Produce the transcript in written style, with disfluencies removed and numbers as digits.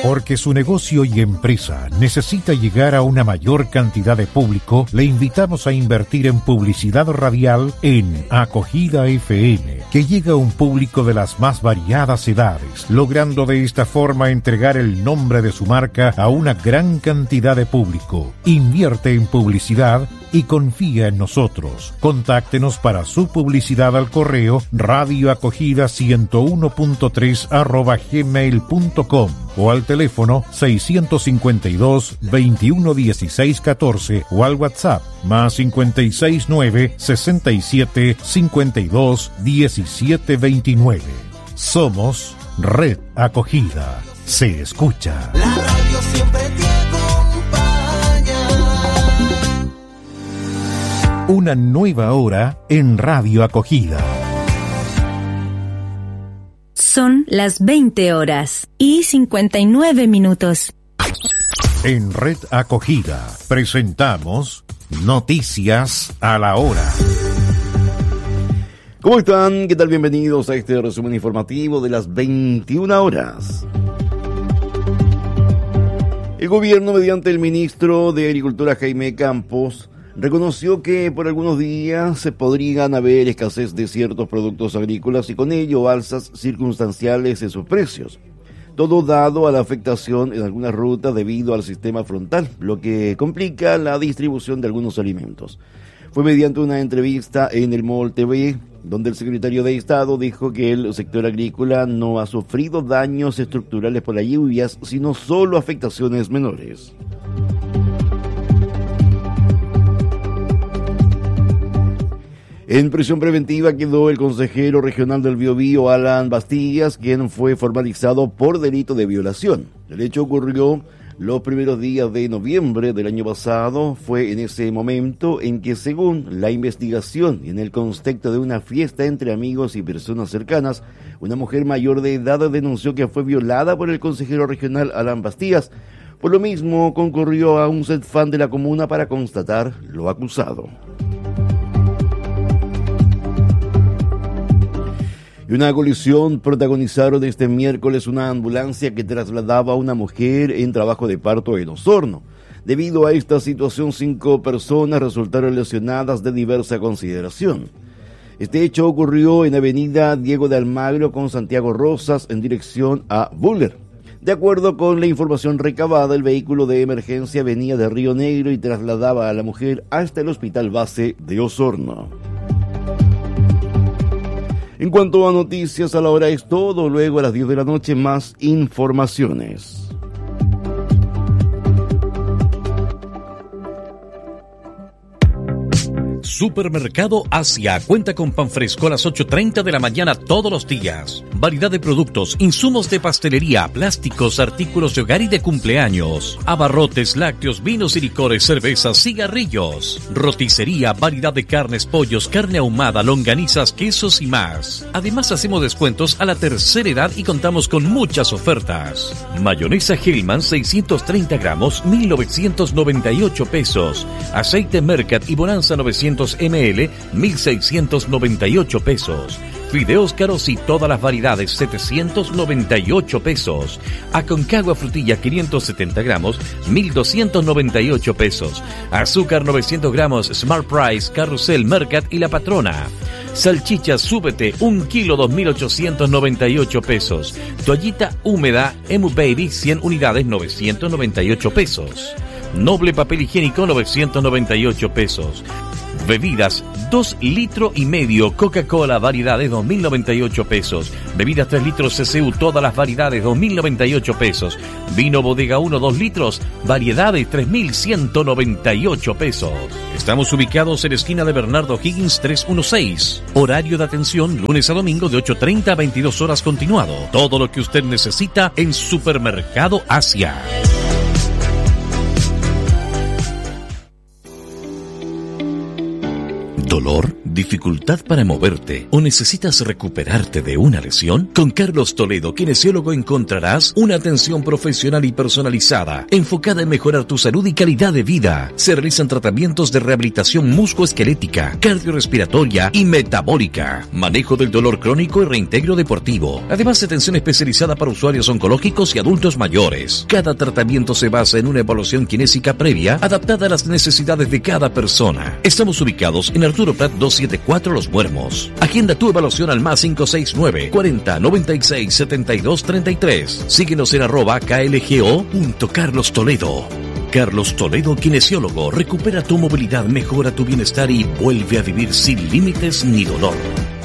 Porque su negocio y empresa necesita llegar a una mayor cantidad de público, le invitamos a invertir en publicidad radial en Acogida FM, que llega a un público de las más variadas edades, logrando de esta forma entregar el nombre de su marca a una gran cantidad de público. Invierte en publicidad y confía en nosotros. Contáctenos para su publicidad al correo radioacogida101.3@gmail.com o al teléfono 652 21 16 14 o al WhatsApp más 569 67 52 17 29. Somos Red Acogida. Se escucha. La radio siempre te acompaña. Una nueva hora en Radio Acogida. Son las 20 horas y 59 minutos. En Red Acogida presentamos Noticias a la Hora. ¿Cómo están? ¿Qué tal? Bienvenidos a este resumen informativo de las 21 horas. El gobierno, mediante el ministro de Agricultura Jaime Campos, reconoció que por algunos días se podrían haber escasez de ciertos productos agrícolas y con ello alzas circunstanciales en sus precios. Todo dado a la afectación en algunas rutas debido al sistema frontal, lo que complica la distribución de algunos alimentos. Fue mediante una entrevista en el MOL TV, donde el secretario de Estado dijo que el sector agrícola no ha sufrido daños estructurales por las lluvias, sino solo afectaciones menores. En prisión preventiva quedó el consejero regional del Biobío, Alan Bastillas, quien fue formalizado por delito de violación. El hecho ocurrió los primeros días de noviembre del año pasado. Fue en ese momento en que, según la investigación y en el contexto de una fiesta entre amigos y personas cercanas, una mujer mayor de edad denunció que fue violada por el consejero regional Alan Bastillas. Por lo mismo, concurrió a un CEDFAN de la comuna para constatar lo acusado. Y una colisión protagonizaron este miércoles una ambulancia que trasladaba a una mujer en trabajo de parto en Osorno. Debido a esta situación, 5 personas resultaron lesionadas de diversa consideración. Este hecho ocurrió en avenida Diego de Almagro con Santiago Rosas en dirección a Buller. De acuerdo con la información recabada, el vehículo de emergencia venía de Río Negro y trasladaba a la mujer hasta el hospital base de Osorno. En cuanto a noticias a la hora es todo, luego a las 10 de la noche más informaciones. Supermercado Asia cuenta con pan fresco a las 8:30 de la mañana todos los días. Variedad de productos, insumos de pastelería, plásticos, artículos de hogar y de cumpleaños. Abarrotes, lácteos, vinos y licores, cervezas, cigarrillos. Roticería, variedad de carnes, pollos, carne ahumada, longanizas, quesos y más. Además hacemos descuentos a la tercera edad y contamos con muchas ofertas. Mayonesa Hellman 630 gramos, 1.998 pesos. Aceite Mercat y Bonanza 900 ml, 1.698 pesos. Fideos caros y todas las variedades, 798 pesos. Aconcagua frutilla 570 gramos, 1.298 pesos. Azúcar 900 gramos, Smart Price, Carrusel, Mercat y La Patrona. Salchicha Súbete, 1 kilo, 2.898 pesos. Toallita húmeda, Emu Baby, 100 unidades, 998 pesos. Noble papel higiénico, 998 pesos. Bebidas, 2 litros y medio, Coca-Cola, variedades, 2.098 pesos. Bebidas 3 litros CCU, todas las variedades, 2.098 pesos. Vino Bodega 1, 2 litros, variedades, 3.198 pesos. Estamos ubicados en la esquina de Bernardo Higgins 316. Horario de atención, lunes a domingo de 8:30 a 22 horas continuado. Todo lo que usted necesita en Supermercado Asia. Dolor, ¿Dificultad para moverte o necesitas recuperarte de una lesión? Con Carlos Toledo, kinesiólogo, encontrarás una atención profesional y personalizada, enfocada en mejorar tu salud y calidad de vida. Se realizan tratamientos de rehabilitación musculoesquelética, cardiorrespiratoria y metabólica, manejo del dolor crónico y reintegro deportivo. Además de atención especializada para usuarios oncológicos y adultos mayores. Cada tratamiento se basa en una evaluación kinésica previa, adaptada a las necesidades de cada persona. Estamos ubicados en Arturo Prat 274 Los Muermos. Agenda tu evaluación al más 569 40 96 72 33. Síguenos en @klgo.carlostoledo. Carlos Toledo, kinesiólogo. Recupera tu movilidad, mejora tu bienestar y vuelve a vivir sin límites ni dolor.